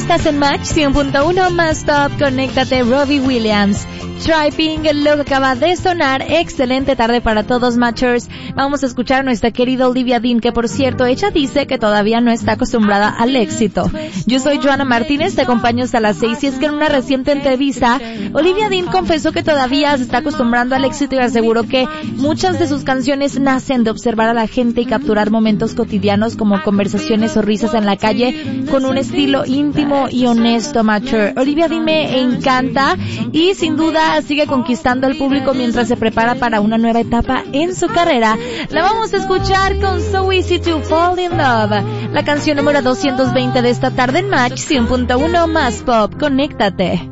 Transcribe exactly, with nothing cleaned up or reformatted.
Estás en Match cien punto uno más top, conéctate. Robbie Williams, Tripping, lo que acaba de sonar. Excelente tarde para todos, Matchers. Vamos a escuchar a nuestra querida Olivia Dean, que por cierto, ella dice que todavía no está acostumbrada al éxito. Yo soy Joana Martínez, te acompaño hasta las seis, y es que en una reciente entrevista, Olivia Dean confesó que todavía se está acostumbrando al éxito y aseguró que muchas de sus canciones nacen de observar a la gente y capturar momentos cotidianos como conversaciones o risas en la calle con un estilo íntimo y honesto, Matcher. Olivia Dean me encanta y sin duda sigue conquistando al público mientras se prepara para una nueva etapa en su carrera. La vamos a escuchar con So Easy to Fall in Love, la canción número doscientos veinte de esta tarde en Match cien punto uno más pop. Conéctate.